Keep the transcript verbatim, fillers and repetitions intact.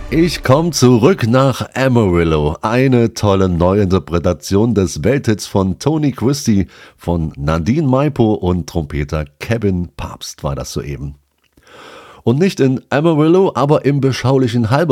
Ich komme zurück nach Amarillo. Eine tolle Neuinterpretation des Welthits von Tony Christie von Nadine Maipo und Trompeter Kevin Pabst war das soeben. Und nicht in Amarillo, aber im beschaulichen Halberstadt